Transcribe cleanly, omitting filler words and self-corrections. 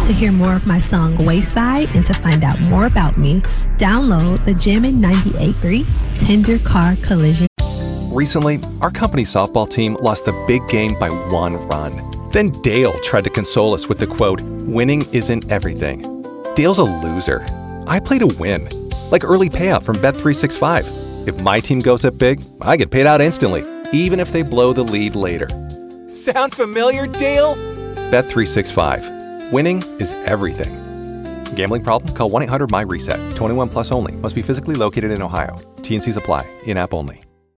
To hear more of my song Wayside and to find out more about me, download the Jammin' 98.3 Tender Car Collision. Recently, our company softball team lost the big game by 1 run. Then Dale tried to console us with the quote, "Winning isn't everything." Dale's a loser. I play to win, like early payout from Bet365. If my team goes up big, I get paid out instantly, even if they blow the lead later. Sound familiar, Dale? Bet365. Winning is everything. Gambling problem? Call 1-800-MY-RESET. 21 plus only. Must be physically located in Ohio. T&Cs apply. In-app only.